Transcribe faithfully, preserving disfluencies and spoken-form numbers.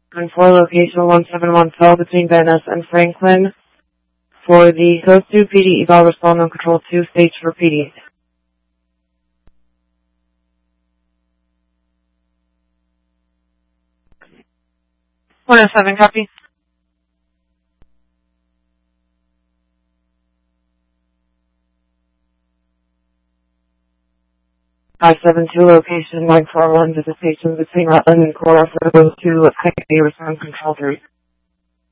And for location one seven one fell between Van Ness and Franklin. For the Coast two P D eval, respond on control two, stage for P D. one oh seven, copy. five seven two, location nine four one, visitation between Rutland and Cora for those two, highway respond control three.